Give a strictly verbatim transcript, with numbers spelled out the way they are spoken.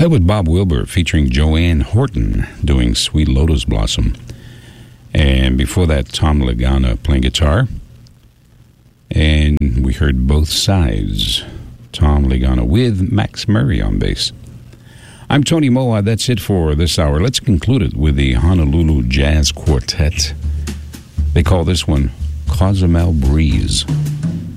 That was Bob Wilber featuring Joanne Horton doing Sweet Lotus Blossom. And before that, Tom Lagana playing guitar. And we heard Both Sides. Tom Lagana with Max Murray on bass. I'm Tony Moa. That's it for this hour. Let's conclude it with the Honolulu Jazz Quartet. They call this one Cozumel Breeze.